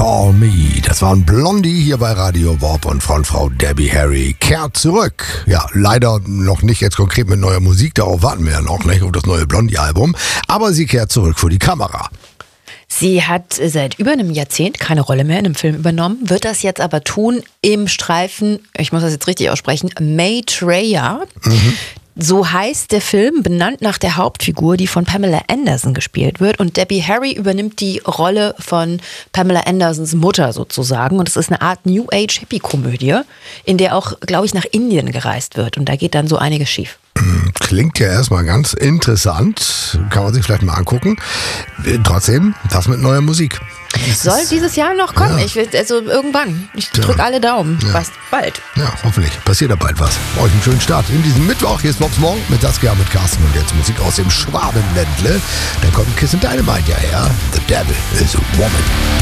Call Me. Das waren Blondie hier bei Radio Warp und Frontfrau Debbie Harry kehrt zurück. Ja, leider noch nicht jetzt konkret mit neuer Musik, darauf warten wir ja noch, nicht auf das neue Blondie-Album. Aber sie kehrt zurück vor die Kamera. Sie hat seit über einem Jahrzehnt keine Rolle mehr in einem Film übernommen, wird das jetzt aber tun im Streifen, ich muss das jetzt richtig aussprechen, Maitreya. So heißt der Film, benannt nach der Hauptfigur, die von Pamela Anderson gespielt wird. Und Debbie Harry übernimmt die Rolle von Pamela Andersons Mutter sozusagen. Und es ist eine Art New Age Hippie-Komödie, in der auch, glaube ich, nach Indien gereist wird. Und da geht dann so einiges schief. Klingt ja erstmal ganz interessant. Kann man sich vielleicht mal angucken. Trotzdem, was mit neuer Musik? Soll dieses Jahr noch kommen. Ja. Ich will, also irgendwann. Ich drücke alle Daumen. Ja. Bald. Ja, hoffentlich. Passiert da bald was. Euch einen schönen Start in diesem Mittwoch. Hier ist Bobs Morgen mit Saskia, mit Carsten und jetzt Musik aus dem Schwabenländle. Dann kommt Kiss and Dynamite ja her. The Devil is a Woman.